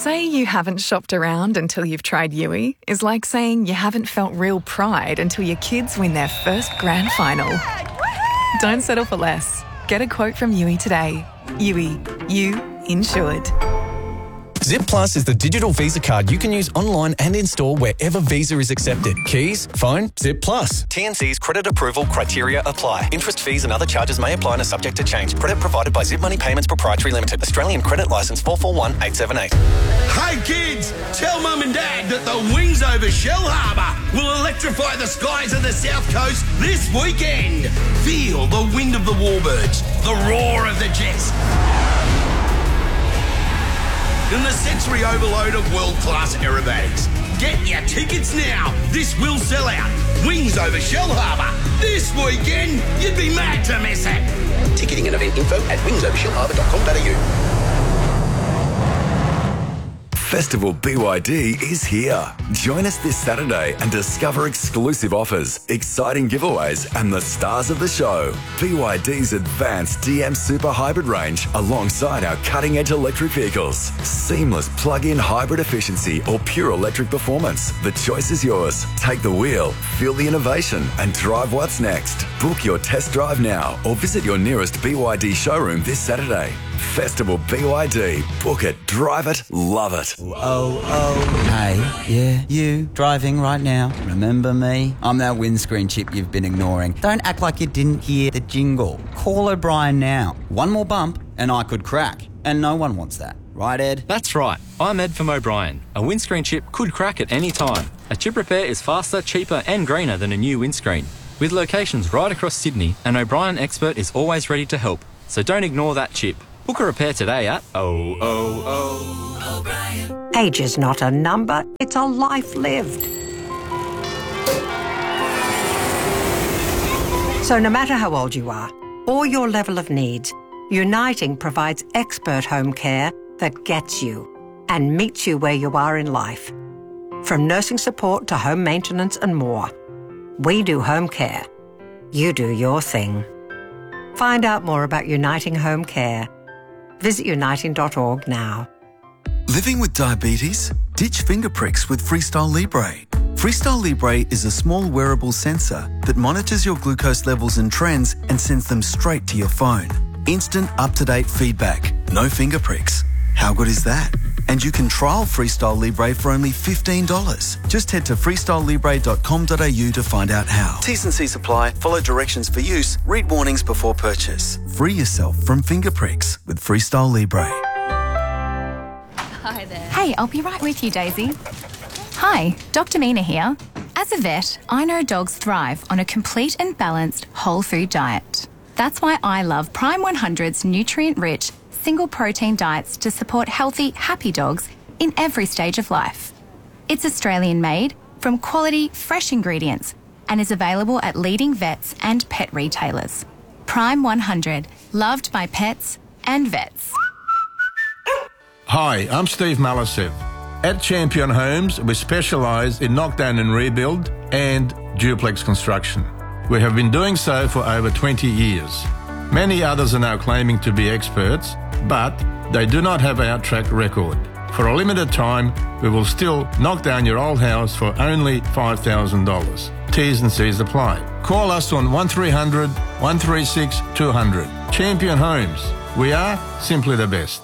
To say you haven't shopped around until you've tried Yui is like saying you haven't felt real pride until your kids win their first grand final. Don't settle for less. Get a quote from Yui today. Yui, you insured. Zip Plus is the digital Visa card you can use online and in-store wherever Visa is accepted. Keys, phone, Zip Plus. TNC's credit approval criteria apply. Interest, fees and other charges may apply and are subject to change. Credit provided by Zip Money Payments Proprietary Limited. Australian Credit Licence 441878. Hey kids, tell Mum and Dad that the Wings over Shell Harbour will electrify the skies of the South Coast this weekend. Feel the wind of the warbirds, the roar of the jets, and the sensory overload of world-class aerobatics. Get your tickets now. This will sell out. Wings over Shell Harbour. This weekend, you'd be mad to miss it. Ticketing and event info at wingsovershellharbour.com.au. Festival BYD is here. Join us this Saturday and discover exclusive offers, exciting giveaways and the stars of the show. BYD's advanced DM Super Hybrid range alongside our cutting-edge electric vehicles. Seamless plug-in hybrid efficiency or pure electric performance. The choice is yours. Take the wheel, feel the innovation and drive what's next. Book your test drive now or visit your nearest BYD showroom this Saturday. Festival BYD. Book it, drive it, love it. Hey, yeah, you, driving right now. Remember me? I'm that windscreen chip you've been ignoring. Don't act like you didn't hear the jingle. Call O'Brien now. One more bump and I could crack. And no one wants that. Right, Ed? That's right. I'm Ed from O'Brien. A windscreen chip could crack at any time. A chip repair is faster, cheaper and greener than a new windscreen. With locations right across Sydney, an O'Brien expert is always ready to help. So don't ignore that chip. Book a repair today at O'Brien. Age is not a number, it's a life lived. So no matter how old you are, or your level of needs, Uniting provides expert home care that gets you and meets you where you are in life. From nursing support to home maintenance and more. We do home care. You do your thing. Find out more about Uniting Home Care. Visit uniting.org now. Living with diabetes? Ditch finger pricks with Freestyle Libre. Freestyle Libre is a small wearable sensor that monitors your glucose levels and trends and sends them straight to your phone. Instant, up-to-date feedback. No finger pricks. How good is that? And you can trial Freestyle Libre for only $15. Just head to freestylelibre.com.au to find out how. T's and C's apply. Follow directions for use. Read warnings before purchase. Free yourself from finger pricks with Freestyle Libre. Hi there. Hey, I'll be right with you, Daisy. Hi, Dr. Mina here. As a vet, I know dogs thrive on a complete and balanced whole food diet. That's why I love Prime 100's nutrient-rich single protein diets to support healthy, happy dogs in every stage of life. It's Australian made from quality, fresh ingredients and is available at leading vets and pet retailers. Prime 100, loved by pets and vets. Hi, I'm Steve Malasev. At Champion Homes, we specialise in knockdown and rebuild and duplex construction. We have been doing so for over 20 years. Many others are now claiming to be experts, but they do not have our track record. For a limited time, we will still knock down your old house for only $5,000. T's and C's apply. Call us on 1300 136 200. Champion Homes. We are simply the best.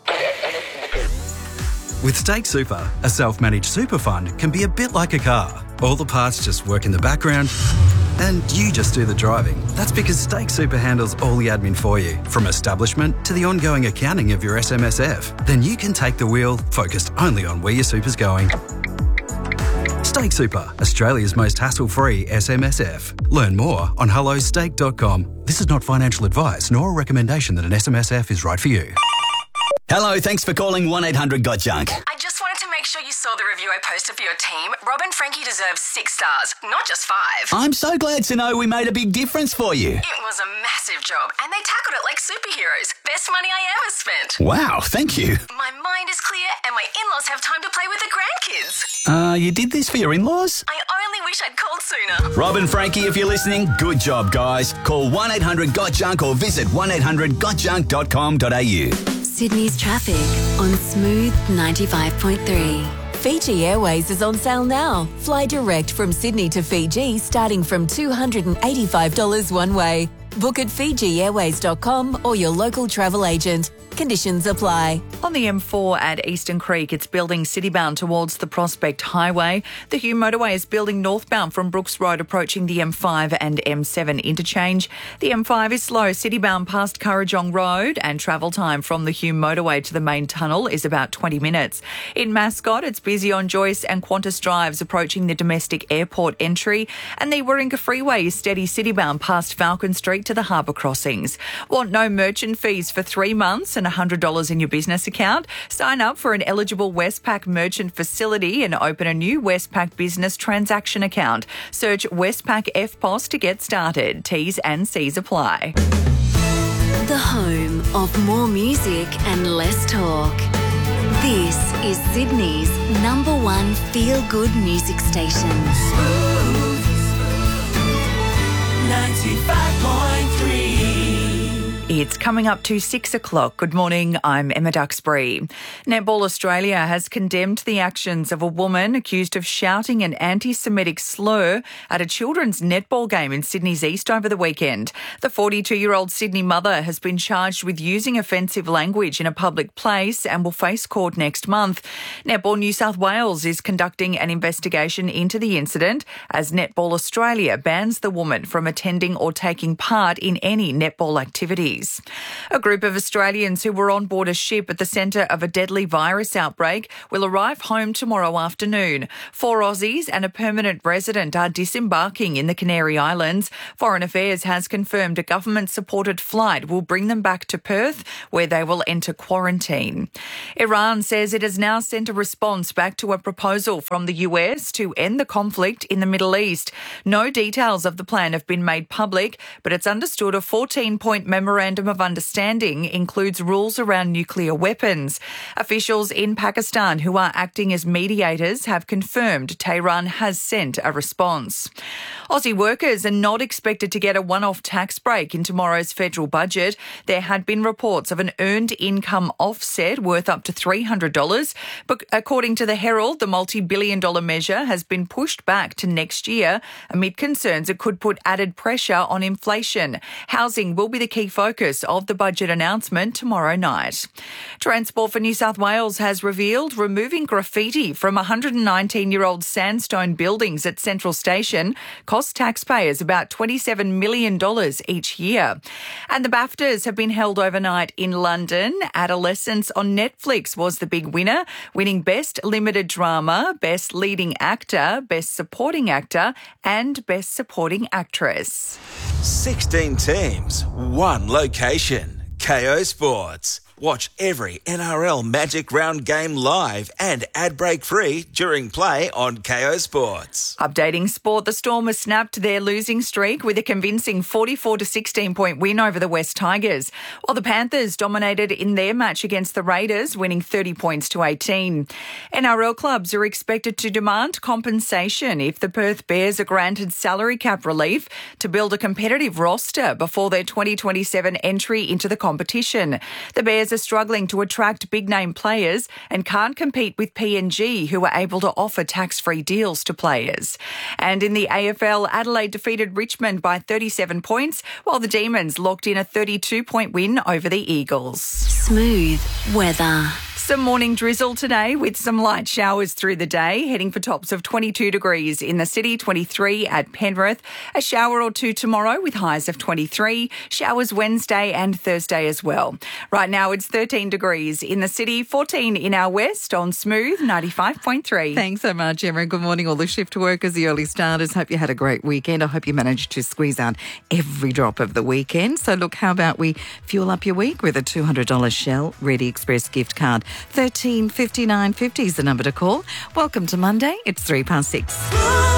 With Stake Super, a self-managed super fund can be a bit like a car. All the parts just work in the background and you just do the driving. That's because Stake Super handles all the admin for you, from establishment to the ongoing accounting of your SMSF. Then you can take the wheel, focused only on where your super's going. Stake Super, Australia's most hassle-free SMSF. Learn more on hellostake.com. This is not financial advice nor a recommendation that an SMSF is right for you. Hello, thanks for calling 1-800-GOT-JUNK. I just wanted to make sure you saw the review I posted for your team. Rob and Frankie deserve 6 stars, not just 5. I'm so glad to know we made a big difference for you. It was a massive job, and they tackled it like superheroes. Best money I ever spent. Wow, thank you. My mind is clear, and my in-laws have time to play with the grandkids. You did this for your in-laws? I only wish I'd called sooner. Rob and Frankie, if you're listening, good job, guys. Call 1-800-GOT-JUNK or visit 1-800-GOTJUNK.com.au. Sydney's traffic on Smooth 95.3. Fiji Airways is on sale now. Fly direct from Sydney to Fiji starting from $285 one way. Book at FijiAirways.com or your local travel agent. Conditions apply. On the M4 at Eastern Creek, it's building citybound towards the Prospect Highway. The Hume Motorway is building northbound from Brooks Road approaching the M5 and M7 interchange. The M5 is slow citybound past Currajong Road, and travel time from the Hume Motorway to the main tunnel is about 20 minutes. In Mascot, it's busy on Joyce and Qantas Drives approaching the domestic airport entry, and the Warringah Freeway is steady citybound past Falcon Street to the harbour crossings. Want no merchant fees for 3 months and $100 in your business account? Sign up for an eligible Westpac merchant facility and open a new Westpac business transaction account. Search Westpac FPOS to get started. T's and C's apply. The home of more music and less talk. This is Sydney's #1 feel-good music station. 95.3. It's coming up to 6 o'clock. Good morning, I'm Emma Duxbury. Netball Australia has condemned the actions of a woman accused of shouting an anti-Semitic slur at a children's netball game in Sydney's East over the weekend. The 42-year-old Sydney mother has been charged with using offensive language in a public place and will face court next month. Netball New South Wales is conducting an investigation into the incident as Netball Australia bans the woman from attending or taking part in any netball activities. A group of Australians who were on board a ship at the centre of a deadly virus outbreak will arrive home tomorrow afternoon. 4 Aussies and a permanent resident are disembarking in the Canary Islands. Foreign Affairs has confirmed a government-supported flight will bring them back to Perth, where they will enter quarantine. Iran says it has now sent a response back to a proposal from the US to end the conflict in the Middle East. No details of the plan have been made public, but it's understood a 14-point memorandum of understanding includes rules around nuclear weapons. Officials in Pakistan who are acting as mediators have confirmed Tehran has sent a response. Aussie workers are not expected to get a one-off tax break in tomorrow's federal budget. There had been reports of an earned income offset worth up to $300, but according to the Herald, the multi-billion-dollar measure has been pushed back to next year amid concerns it could put added pressure on inflation. Housing will be the key focus of the budget announcement tomorrow night. Transport for New South Wales has revealed removing graffiti from 119-year-old sandstone buildings at Central Station costs taxpayers about $27 million each year. And the BAFTAs have been held overnight in London. Adolescence on Netflix was the big winner, winning Best Limited Drama, Best Leading Actor, Best Supporting Actor and Best Supporting Actress. 16 teams, 1 location. KO Sports. Watch every NRL Magic Round game live and ad break free during play on KO Sports. Updating sport, the Storm has snapped their losing streak with a convincing 44-16 point win over the West Tigers, while the Panthers dominated in their match against the Raiders, winning 30 points to 18. NRL clubs are expected to demand compensation if the Perth Bears are granted salary cap relief to build a competitive roster before their 2027 entry into the competition. The Bears are struggling to attract big-name players and can't compete with PNG, who are able to offer tax-free deals to players. And in the AFL, Adelaide defeated Richmond by 37 points, while the Demons locked in a 32-point win over the Eagles. Smooth weather. Some morning drizzle today with some light showers through the day, heading for tops of 22 degrees in the city, 23 at Penrith. A shower or two tomorrow with highs of 23. Showers Wednesday and Thursday as well. Right now it's 13 degrees in the city, 14 in our west on Smooth 95.3. Thanks so much, Emma. Good morning, all the shift workers, the early starters. Hope you had a great weekend. I hope you managed to squeeze out every drop of the weekend. So look, how about we fuel up your week with a $200 Shell Ready Express gift card. 13 59 50 is the number to call. Welcome to Monday. It's 6:03.